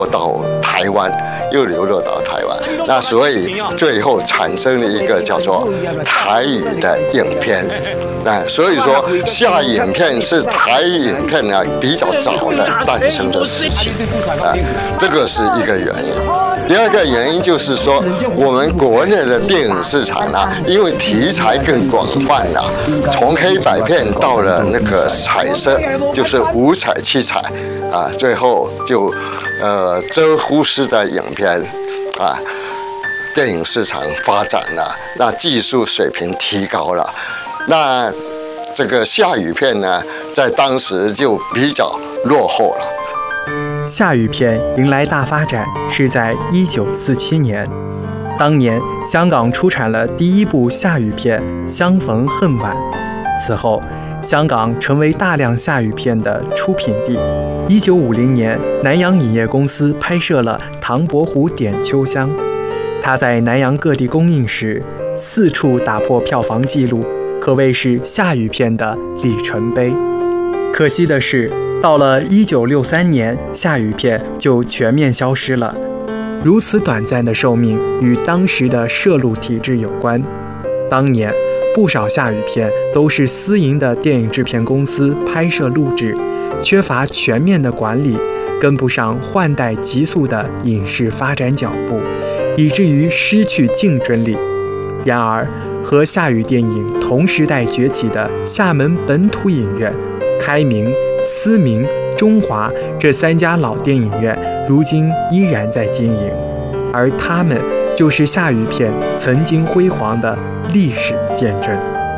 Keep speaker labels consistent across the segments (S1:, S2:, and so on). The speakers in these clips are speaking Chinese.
S1: 到台湾，又流落到台湾，那所以最后产生了一个叫做台语的影片。所以说下影片是台语影片呢比较早的诞生的事情这个是一个原因。第二个原因就是说，我们国内的电影市场呢，因为题材更广泛了，从黑白片到了那个彩色，就是五彩七彩最后就这乎式的影片电影市场发展了，那技术水平提高了，那这个下雨片呢，在当时就比较落后了。
S2: 下雨片迎来大发展是在1947年，当年香港出产了第一部下雨片《相逢恨晚》，此后香港成为大量下雨片的出品地。1950年，南洋影业公司拍摄了《唐伯虎点秋香》，它在南洋各地公映时4处打破票房纪录，可谓是下雨片的里程碑。可惜的是，到了1963年，下雨片就全面消失了。如此短暂的寿命与当时的摄录体制有关。当年不少下雨片都是私营的电影制片公司拍摄录制，缺乏全面的管理，跟不上换代急速的影视发展脚步，以至于失去竞争力。然而，和下雨电影同时代崛起的厦门本土影院、开明、思明、中华这3家老电影院，如今依然在经营，而他们就是下雨片曾经辉煌的历史见证。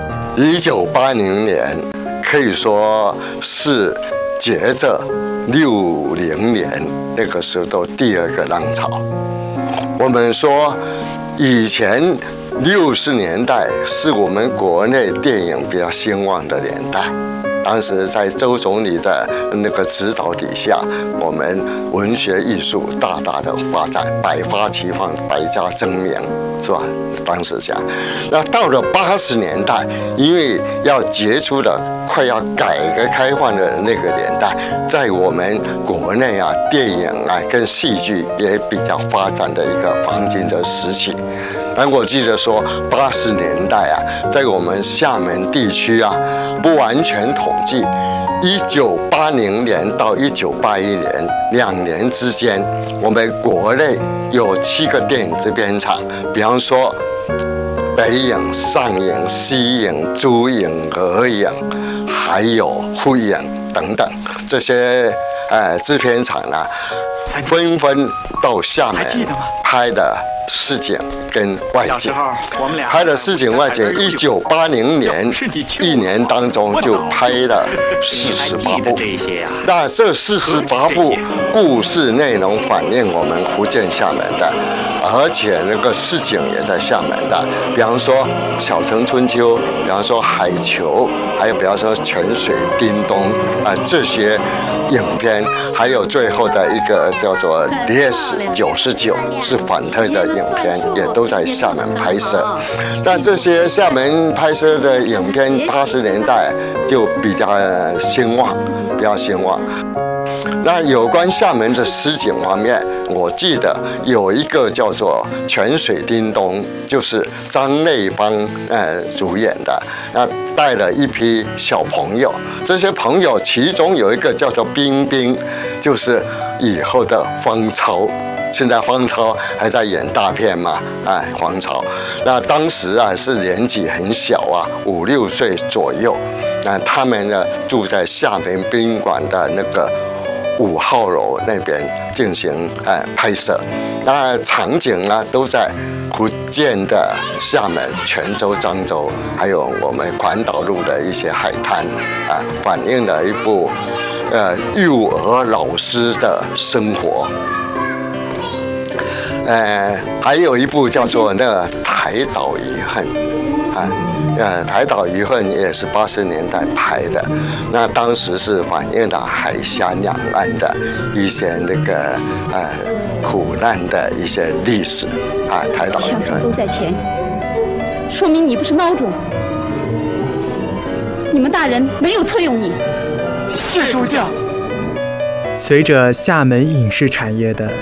S1: 1980年可以说是接着60年那个时候第2个浪潮。我们说以前60年代是我们国内电影比较兴旺的年代，当时在周总理的那个指导底下，我们文学艺术大大的发展，百花齐放，百家争鸣，是吧？当时讲，那到了80年代，因为要结束了快要改革开放的那个年代，在我们国内电影跟戏剧也比较发展的一个黄金的时期。但我记得说，80年代在我们厦门地区不完全统计，1980年到1981年2年之间，我们国内有7个电影制片厂，比方说北影、上影、西影、珠影、俄影，还有沪影等等，这些制片厂呢，纷纷到厦门拍的市井跟外景，拍的市井外景，1980年1年当中就拍了48部。那这48部故事内容反映我们福建厦门的，而且那个市井也在厦门的，比方说《小城春秋》，比方说《海球》，还有比方说《泉水叮咚》这些影片，还有最后的一个叫做《DS99》是反特的影片，也都在厦门拍摄。那这些厦门拍摄的影片，80年代就比较兴旺，比较兴旺。那有关厦门的实景方面，我记得有一个叫做《泉水叮咚》，就是张内芳主演的，那带了一批小朋友，这些朋友其中有一个叫做冰冰，就是以后的方超。现在方超还在演大片嘛？方超，那当时是年纪很小5、6岁左右。那他们呢住在厦门宾馆的那个5号楼那边进行拍摄。那场景呢都在福建的厦门、泉州、漳州，还有我们环岛路的一些海滩反映了一部幼儿老师的生活。还有一部叫做那个《台岛遗恨》《台岛遗恨》也是80年代拍的，那当时是反映了海峡两岸的一些那个苦难的一些历史台岛遗恨》
S3: 都在前，说明你不是孬种，你们大人没有册用你。
S4: 是主教。
S2: 随着厦门影视产业的